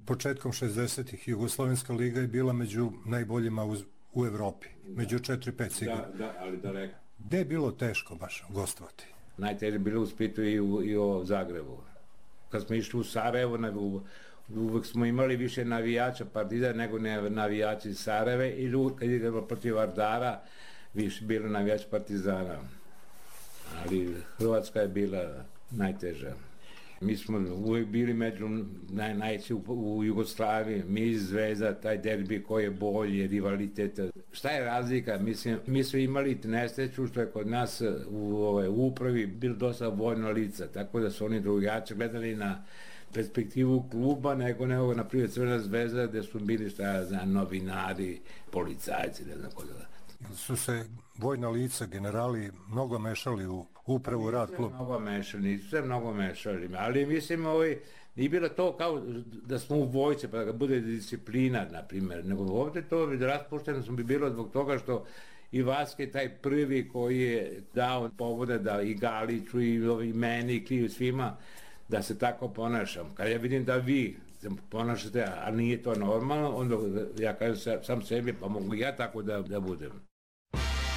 početkom 60-ih Jugoslovenska liga je bila među najboljima u Evropi, među 4-5 sigurno. Da, ali daleko. Gde je bilo teško baš gostovati? Najteže je bilo u Splitu i u Zagrebu. Kad smo išli u Sarajevo, uvek smo imali više navijača Partizana nego navijači Sarajeve, i kad je bilo protiv Vardara, više bilo navijač Partizana. Ali Hrvatska je bila najteža. Mi smo uvijek bili među najveći u Jugoslaviji, mi Zvezda, taj derbi koji je bolji, rivalitet. Šta je razlika? Mislim, mi smo imali nesreću što je kod nas u upravi bilo dosta vojno lica, tako da su oni drugače gledali na perspektivu kluba nego na primjer Crvena Zvezda, gde su bili novinari, policajci, ne znam ko da. Su se vojna lica, generali, mnogo mešali u upravu rad kluba? Nisu se mnogo mešali, ali mislim, nije bilo to kao da smo u vojci, pa da bude disciplina, na primjer, nego ovdje to raspušteno smo bi bilo zbog toga što i Vaske taj prvi koji je dao povode da i Galiću i meni i svima da se tako ponašam. Kad ja vidim da vi ponašate, a nije to normalno, onda ja kažem sam sebi, pa mogu ja tako da budem.